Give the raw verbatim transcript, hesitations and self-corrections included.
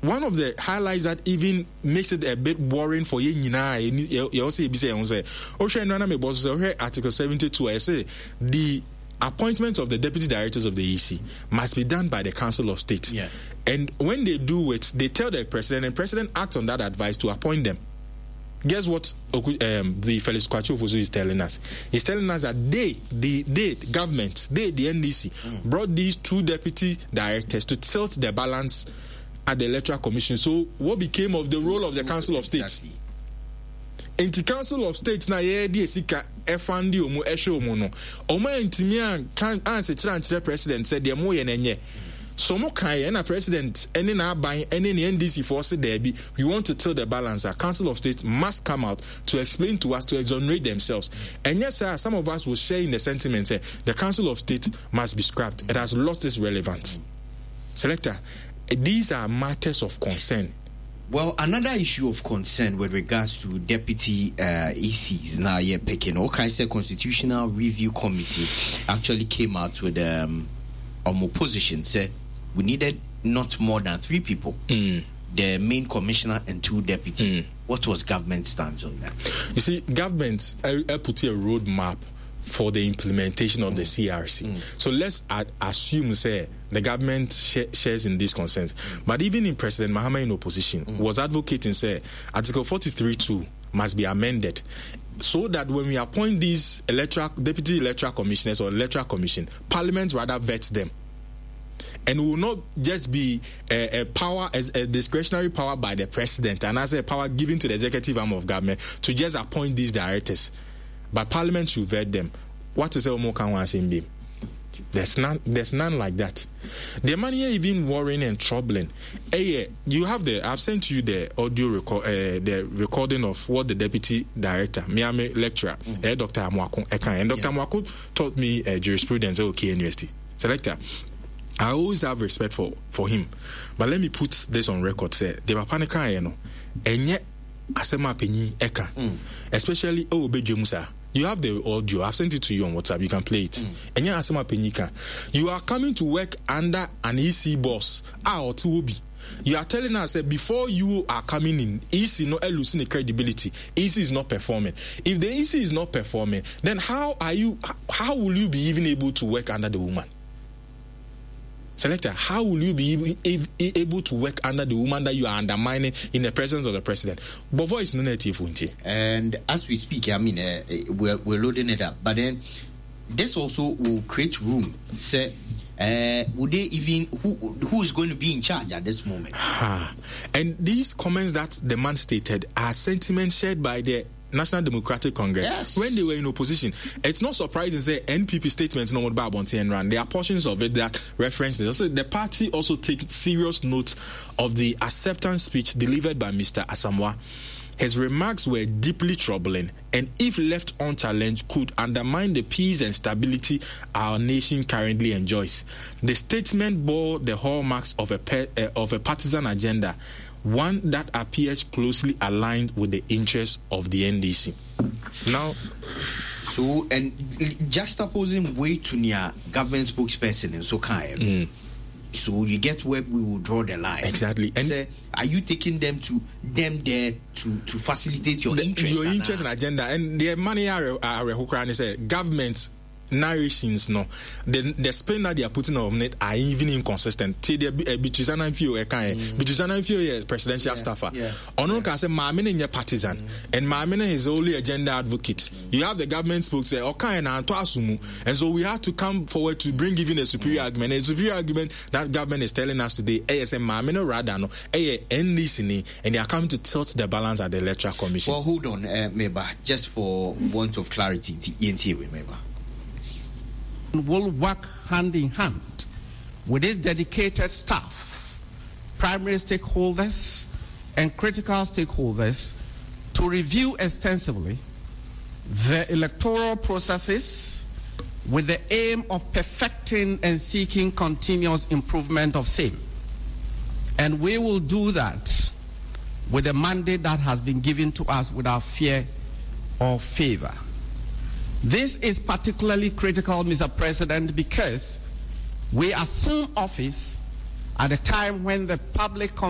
one of the highlights that even makes it a bit worrying for you, you also say, Article seventy-two, I say the appointment of the deputy directors of the E C must be done by the Council of State. Yeah. And when they do it, they tell the president, and the president acts on that advice to appoint them. Guess what um, the Felix Kwachu Ofosu is telling us? He's telling us that they, the they, government, they, the N D C, mm. brought these two deputy directors to tilt the balance at the Electoral Commission. So what became of the role of the Council of State? Exactly. In the Council of State, na ye di esika efandi omu esho omu no. Omu entimi an kan anse chira president said the mo ye nenye. So mo kan na president any na aban any the N D C force there be. We want to tilt the balance. Our Council of State must come out to explain to us, to exonerate themselves. And yes, sir, some of us will share in the sentiment say the Council of State must be scrapped. It has lost its relevance. Selector, these are matters of concern. Well, another issue of concern with regards to deputy uh, E Cs now, yeah, picking Okaise Constitutional Review Committee actually came out with um, um opposition said we needed not more than three people, mm. the main commissioner and two deputies. Mm. What was government stance on that? You see, government I, I put a roadmap for the implementation of mm. the C R C. Mm. So let's ad- assume, say, the government sh- shares in these concerns. Mm. But even in President Mahama in opposition, mm. was advocating, say, Article forty-three two must be amended so that when we appoint these electoral, deputy electoral commissioners or electoral commission, Parliament rather vets them. And it will not just be a, a power, as a discretionary power by the president, and as a power given to the executive arm of government to just appoint these directors. But Parliament should vet them. What is Omo Kanwa saying? There's none. There's none like that. The money even worrying and troubling. Hey, you have the. I've sent you the audio record, uh, the recording of what the deputy director, Miami lecturer, mm-hmm. uh, Doctor Amwako, Ekan, and Doctor Yeah. Amwako taught me uh, jurisprudence at OK University. Selector, I always have respect for for him, but let me put this on record. Say the Papanika, you know, and yet asema penyi Ekan, especially oh Bejomusa. You have the audio. I've sent it to you on WhatsApp. You can play it. And mm. asema penyika. You are coming to work under an E C boss. Ah, or two obi. You are telling us that before you are coming in, E C not losing the credibility. E C is not performing. If the E C is not performing, then how are you? How will you be even able to work under the woman? Selector, how will you be able to work under the woman that you are undermining in the presence of the president? But voice no native. And as we speak, I mean, uh, we're, we're loading it up. But then this also will create room. Say, uh, would they even, who who is going to be in charge at this moment? Ah. And these comments that the man stated are sentiments shared by the National Democratic Congress yes. when they were in opposition. It's not surprising to say N P P statements no more about Bonti and Rand. There are portions of it that reference it. Also, the party also takes serious note of the acceptance speech delivered by Mister Asamoah. His remarks were deeply troubling and, if left unchallenged, could undermine the peace and stability our nation currently enjoys. The statement bore the hallmarks of a pe- uh, of a partisan agenda, one that appears closely aligned with the interests of the N D C. Now, so, and just opposing way to near government spokesperson in Sokai. Mm. So you get where we will draw the line. Exactly. And so, are you taking them to them there to, to facilitate your the, interest? Your interest and agenda. And the money are are say government narrations no the the spin that they are putting on it are even inconsistent. Say they Bituzana Fio e kan Bituzana Fio is presidential yeah, staffer. Yeah, Ono yeah. can say Maamene nye partisan mm. and Maamene is only agenda advocate. Mm. You have the government spokesman okay na anto asumu, and so we have to come forward to bring even a superior mm. argument. A superior argument that government is telling us today, A S M Maamene rather no eh N D C ni, and they are coming to tilt the balance at the Electoral Commission. Well, hold on, uh, Meba, just for want of clarity, E N T with Meba. Will work hand in hand with its dedicated staff, primary stakeholders, and critical stakeholders to review extensively the electoral processes with the aim of perfecting and seeking continuous improvement of same. And we will do that with a mandate that has been given to us without fear or favor. This is particularly critical, Mister President, because we assume office at a time when the public